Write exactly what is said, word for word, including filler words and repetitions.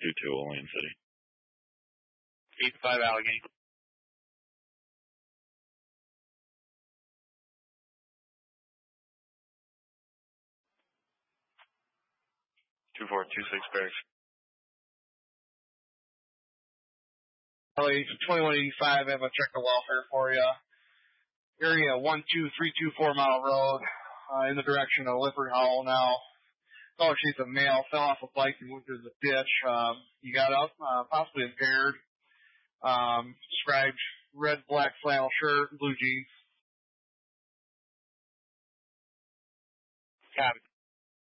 two two, Olean City. eight five Allegheny. two four two six Barracks. twenty-one eighty-five, I have a check of welfare for you. Area one two three two four Mile Road, uh, in the direction of Lifford Howell now. Oh, she's a male, fell off a bike and went through the ditch. Um, he got up, uh, possibly impaired. Um, described red, black flannel shirt, blue jeans. Copy.